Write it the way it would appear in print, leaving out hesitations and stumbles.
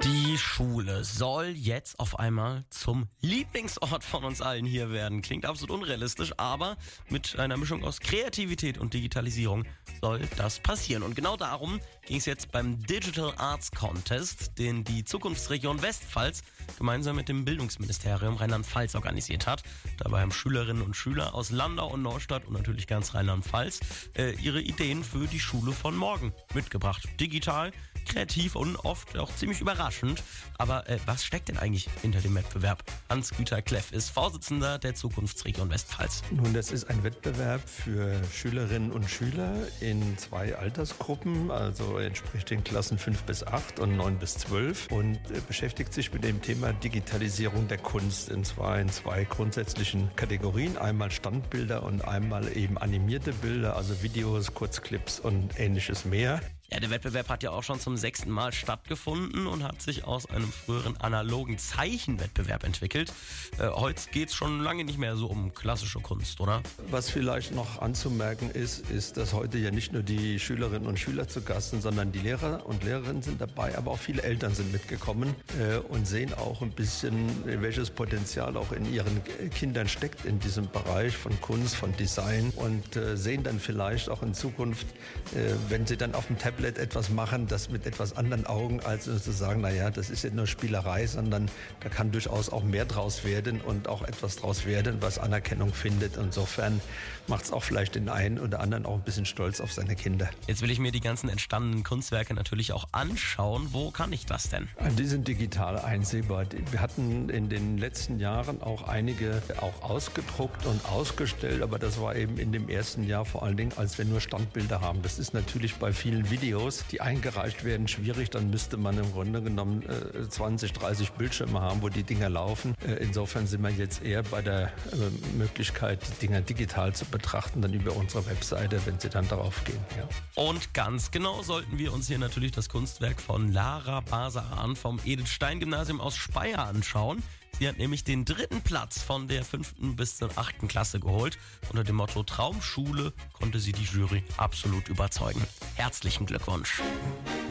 Die Schule soll jetzt auf einmal zum Lieblingsort von uns allen hier werden. Klingt absolut unrealistisch, aber mit einer Mischung aus Kreativität und Digitalisierung soll das passieren. Und genau darum ging es jetzt beim Digital Arts Contest, den die Zukunftsregion Westpfalz gemeinsam mit dem Bildungsministerium Rheinland-Pfalz organisiert hat. Dabei haben Schülerinnen und Schüler aus Landau und Neustadt und natürlich ganz Rheinland-Pfalz ihre Ideen für die Schule von morgen mitgebracht. Digital, kreativ und oft auch ziemlich überraschend. Aber was steckt denn eigentlich hinter dem Wettbewerb? Hans-Güter Kleff ist Vorsitzender der Zukunftsregion Westpfalz. Nun, das ist ein Wettbewerb für Schülerinnen und Schüler in 2 Altersgruppen, also entspricht den Klassen 5 bis 8 und 9 bis 12 und beschäftigt sich mit dem Thema Digitalisierung der Kunst, und zwar in 2 grundsätzlichen Kategorien. Einmal Standbilder und einmal eben animierte Bilder, also Videos, Kurzclips und ähnliches mehr. Ja, der Wettbewerb hat ja auch schon zum 6. Mal stattgefunden und hat sich aus einem früheren analogen Zeichenwettbewerb entwickelt. Heute geht's schon lange nicht mehr so um klassische Kunst, oder? Was vielleicht noch anzumerken ist, dass heute ja nicht nur die Schülerinnen und Schüler zu Gast sind, sondern die Lehrer und Lehrerinnen sind dabei, aber auch viele Eltern sind mitgekommen und sehen auch ein bisschen, welches Potenzial auch in ihren Kindern steckt in diesem Bereich von Kunst, von Design und sehen dann vielleicht auch in Zukunft, wenn sie dann auf dem Tablet etwas machen, das mit etwas anderen Augen, als zu sagen, naja, das ist ja nur Spielerei, sondern da kann durchaus auch mehr draus werden und auch etwas draus werden, was Anerkennung findet. Insofern macht es auch vielleicht den einen oder anderen auch ein bisschen stolz auf seine Kinder. Jetzt will ich mir die ganzen entstandenen Kunstwerke natürlich auch anschauen. Wo kann ich das denn? Die sind digital einsehbar. Wir hatten in den letzten Jahren auch einige auch ausgedruckt und ausgestellt, aber das war eben in dem ersten Jahr vor allen Dingen, als wir nur Standbilder haben. Das ist natürlich bei vielen Videos, die eingereicht werden, schwierig. Dann müsste man im Grunde genommen 20, 30 Bildschirme haben, wo die Dinger laufen. Insofern sind wir jetzt eher bei der Möglichkeit, die Dinger digital zu betrachten, dann über unsere Webseite, wenn sie dann darauf gehen. Ja. Und ganz genau sollten wir uns hier natürlich das Kunstwerk von Lara Basaan vom Edith-Stein-Gymnasium aus Speyer anschauen. Sie hat nämlich den 3. Platz von der 5. bis zur 8. Klasse geholt. Unter dem Motto Traumschule konnte sie die Jury absolut überzeugen. Herzlichen Glückwunsch.